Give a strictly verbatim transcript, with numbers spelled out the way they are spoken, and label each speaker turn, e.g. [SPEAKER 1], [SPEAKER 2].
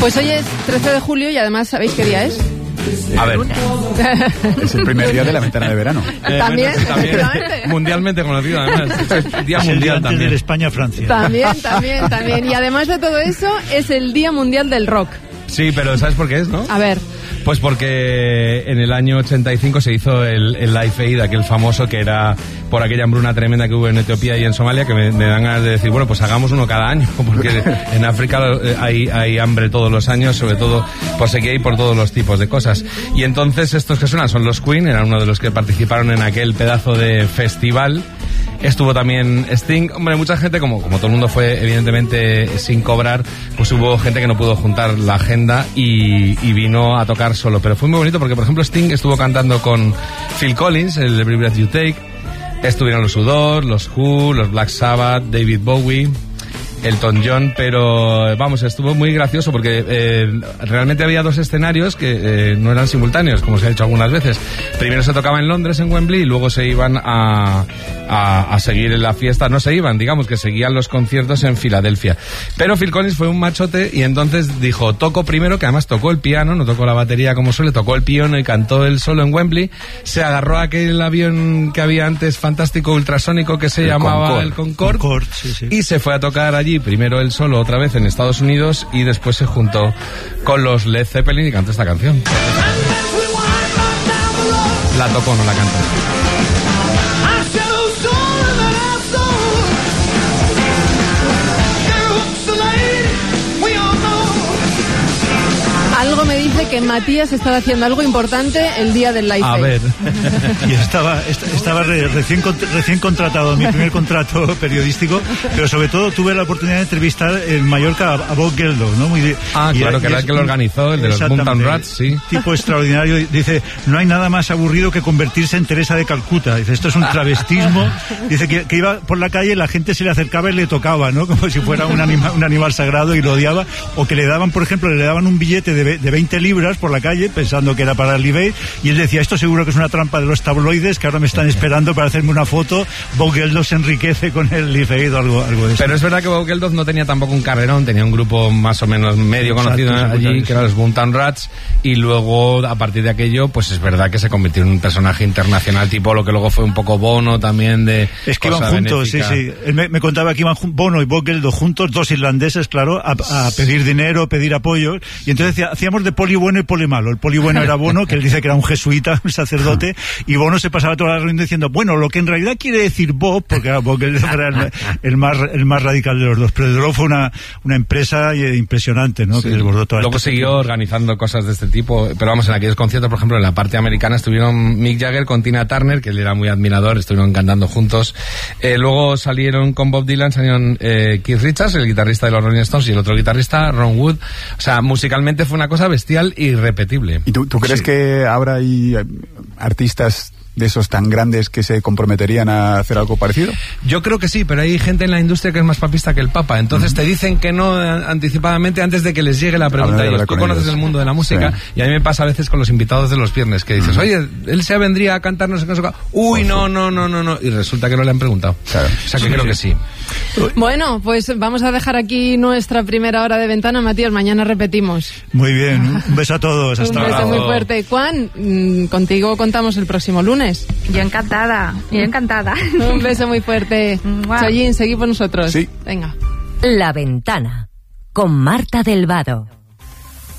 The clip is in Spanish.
[SPEAKER 1] Pues hoy es trece de julio y además, ¿sabéis qué día es?
[SPEAKER 2] A ver,
[SPEAKER 3] es el primer día de la ventana de verano.
[SPEAKER 1] Eh, ¿También?
[SPEAKER 2] También mundialmente conocido, además. Es día
[SPEAKER 4] es
[SPEAKER 2] mundial
[SPEAKER 4] el día
[SPEAKER 2] también.
[SPEAKER 4] de España-Francia.
[SPEAKER 1] También, también, también. Y además de todo eso, es el Día Mundial del Rock.
[SPEAKER 2] Sí, pero ¿sabes por qué es, no?
[SPEAKER 1] A ver.
[SPEAKER 2] Pues porque en el año ochenta y cinco se hizo el, el Live Aid, aquel famoso que era por aquella hambruna tremenda que hubo en Etiopía y en Somalia, que me, me dan ganas de decir, bueno, pues hagamos uno cada año, porque en África hay, hay hambre todos los años, sobre todo por sequía y por todos los tipos de cosas. Y entonces estos que suenan son los Queen, eran uno de los que participaron en aquel pedazo de festival. Estuvo también Sting. Hombre, mucha gente, como, como todo el mundo fue evidentemente sin cobrar, pues hubo gente que no pudo juntar la agenda y, y vino a tocar solo. Pero fue muy bonito porque, por ejemplo, Sting estuvo cantando con Phil Collins, el Every Breath You Take. Estuvieron los U dos, los Who, los Black Sabbath, David Bowie, Elton John, pero vamos, estuvo muy gracioso porque eh, realmente había dos escenarios que eh, no eran simultáneos, como se ha dicho algunas veces. Primero se tocaba en Londres, en Wembley, y luego se iban a, a, a seguir en la fiesta. No se iban, digamos que seguían los conciertos en Filadelfia. Pero Phil Collins fue un machote y entonces dijo, toco primero, que además tocó el piano, no tocó la batería como suele, tocó el piano y cantó él solo en Wembley. Se agarró a aquel avión que había antes fantástico, ultrasónico, que se el llamaba Concorde. el Concorde,
[SPEAKER 4] Concorde sí, sí.
[SPEAKER 2] Y se fue a tocar allí primero él solo otra vez en Estados Unidos y después se juntó con los Led Zeppelin y cantó esta canción. La tocó, no la cantó.
[SPEAKER 1] Algo me dice que Matías estaba haciendo algo importante el día del Live
[SPEAKER 2] A
[SPEAKER 1] Aid.
[SPEAKER 2] ver.
[SPEAKER 4] Y estaba, estaba re, recién, recién contratado, mi primer contrato periodístico, pero sobre todo tuve la oportunidad de entrevistar en Mallorca a, a Bob Geldof, ¿no? Muy,
[SPEAKER 2] ah,
[SPEAKER 4] y,
[SPEAKER 2] claro,
[SPEAKER 4] y
[SPEAKER 2] que era el que lo organizó, el de los Boomtown Rats, sí.
[SPEAKER 4] Tipo extraordinario. Dice, no hay nada más aburrido que convertirse en Teresa de Calcuta. Dice, esto es un travestismo. Dice que, que iba por la calle, la gente se le acercaba y le tocaba, ¿no? Como si fuera un, anima, un animal sagrado y lo odiaba. O que le daban, por ejemplo, le daban un billete de, de veinte libras por la calle pensando que era para el Live Aid y él decía, esto seguro que es una trampa de los tabloides que ahora me están esperando para hacerme una foto. Bob Geldof se enriquece con el Live Aid o algo, algo de eso.
[SPEAKER 2] Pero es verdad que Bob Geldof no tenía tampoco un carrerón, tenía un grupo más o menos medio Exacto, conocido allí, que eran los Boomtown Rats, y luego a partir de aquello pues es verdad que se convirtió en un personaje internacional, tipo lo que luego fue un poco Bono también de
[SPEAKER 4] es que iban juntos, benéfica. sí, sí. Él me, me contaba que iban Bono y Bob Geldof juntos, dos irlandeses, claro, a, a pedir dinero, pedir apoyo, y entonces hacíamos de poli bueno y poli malo. El poli bueno era Bono, que él dice que era un jesuita, un sacerdote, y Bono se pasaba toda la reunión diciendo, bueno, lo que en realidad quiere decir Bob, porque Bob era el, el, más, el más radical de los dos, pero desde luego fue una, una empresa impresionante, ¿no?
[SPEAKER 2] Sí.
[SPEAKER 4] Que desbordó toda
[SPEAKER 2] Luego siguió tiempo. organizando cosas de este tipo, pero vamos, en aquellos conciertos, por ejemplo, en la parte americana estuvieron Mick Jagger con Tina Turner, que él era muy admirador, estuvieron cantando juntos. Eh, luego salieron con Bob Dylan, salieron eh, Keith Richards, el guitarrista de los Rolling Stones, y el otro guitarrista, Ron Wood. O sea, musicalmente fue una cosa bestial y irrepetible.
[SPEAKER 3] ¿Y tú, tú crees sí. que ahora hay artistas de esos tan grandes que se comprometerían a hacer algo parecido?
[SPEAKER 2] Yo creo que sí, pero hay gente en la industria que es más papista que el Papa, entonces uh-huh. te dicen que no anticipadamente antes de que les llegue la pregunta. A ellos. Tú conoces ellos. el mundo de la música sí. y a mí me pasa a veces con los invitados de los viernes que dices, uh-huh. oye, él se vendría a cantar no sé qué, no sé qué. Uy, oh, no, sí. no, no, no, no, y resulta que no le han preguntado. Claro. O sea que sí, creo sí. que sí.
[SPEAKER 1] Bueno, pues vamos a dejar aquí nuestra primera hora de ventana, Matías, mañana repetimos.
[SPEAKER 4] Muy bien, un beso a todos. Hasta
[SPEAKER 1] un beso
[SPEAKER 4] luego.
[SPEAKER 1] muy fuerte. Juan, contigo contamos el próximo lunes.
[SPEAKER 5] Yo encantada, yo encantada.
[SPEAKER 1] Un beso muy fuerte. Wow. Soyin, seguid por nosotros.
[SPEAKER 3] Sí.
[SPEAKER 1] Venga.
[SPEAKER 6] La Ventana, con Marta Delvado.